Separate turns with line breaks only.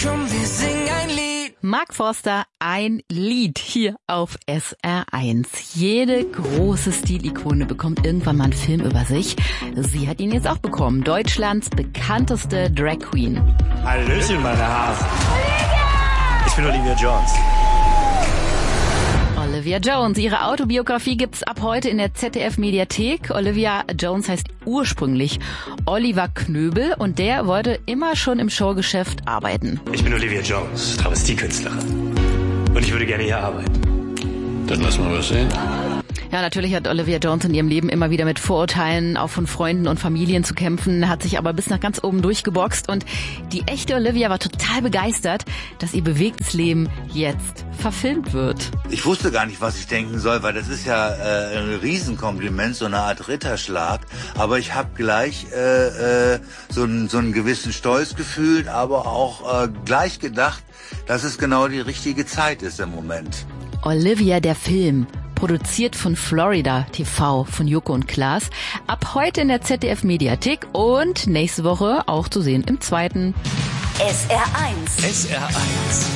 Komm, wir singen ein Lied.
Mark Forster, ein Lied hier auf SR1. Jede große Stilikone bekommt irgendwann mal einen Film über sich. Sie hat ihn jetzt auch bekommen. Deutschlands bekannteste Drag Queen.
Hallöchen, meine Hasen. Ich bin Olivia Jones.
Olivia Jones. Ihre Autobiografie gibt's ab heute in der ZDF-Mediathek. Olivia Jones heißt ursprünglich Oliver Knöbel und der wollte immer schon im Showgeschäft arbeiten.
Ich bin Olivia Jones, Travestiekünstlerin. Und ich würde gerne hier arbeiten.
Dann lass mal was sehen.
Ja, natürlich hat Olivia Jones in ihrem Leben immer wieder mit Vorurteilen auch von Freunden und Familien zu kämpfen, hat sich aber bis nach ganz oben durchgeboxt und die echte Olivia war total begeistert, dass ihr bewegtes Leben jetzt verfilmt wird.
Ich wusste gar nicht, was ich denken soll, weil das ist ja ein Riesenkompliment, so eine Art Ritterschlag. Aber ich habe gleich so einen gewissen Stolz gefühlt, aber auch gleich gedacht, dass es genau die richtige Zeit ist im Moment.
Olivia, der Film, produziert von Florida TV von Joko und Klaas, ab heute in der ZDF-Mediathek und nächste Woche auch zu sehen im zweiten.
SR1.
SR1.